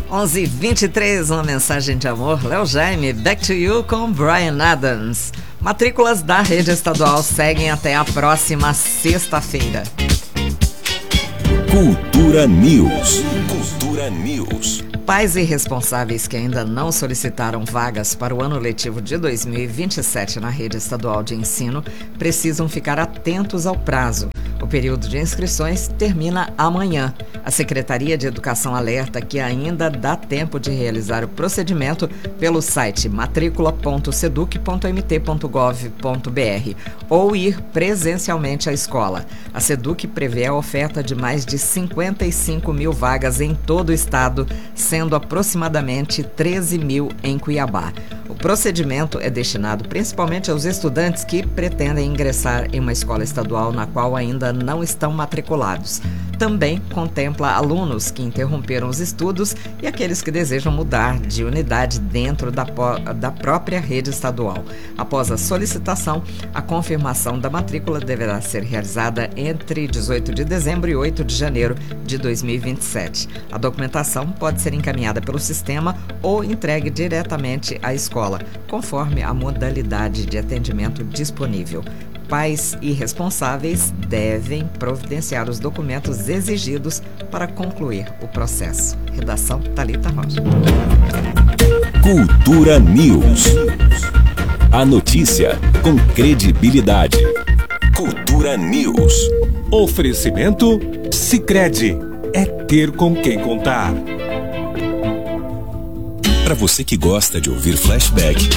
11h23, uma mensagem de amor. Léo Jaime, Back to You com Bryan Adams. Matrículas da rede estadual seguem até a próxima sexta-feira. Cultura News. Cultura News. Pais e responsáveis que ainda não solicitaram vagas para o ano letivo de 2027 na rede estadual de ensino precisam ficar atentos ao prazo. O período de inscrições termina amanhã. A Secretaria de Educação alerta que ainda dá tempo de realizar o procedimento pelo site matricula.seduc.mt.gov.br ou ir presencialmente à escola. A Seduc prevê a oferta de mais de 55 mil vagas em todo o estado, sendo aproximadamente 13 mil em Cuiabá. O procedimento é destinado principalmente aos estudantes que pretendem ingressar em uma escola estadual na qual ainda não estão matriculados. Também contempla alunos que interromperam os estudos e aqueles que desejam mudar de unidade dentro da própria rede estadual. Após a solicitação, a confirmação da matrícula deverá ser realizada entre 18 de dezembro e 8 de janeiro de 2027. A documentação pode ser encaminhada pelo sistema ou entregue diretamente à escola, conforme a modalidade de atendimento disponível. Pais e responsáveis devem providenciar os documentos exigidos para concluir o processo. Redação Thalita Rocha. Cultura News. A notícia com credibilidade. Cultura News. Oferecimento Sicredi. É ter com quem contar. Para você que gosta de ouvir flashback,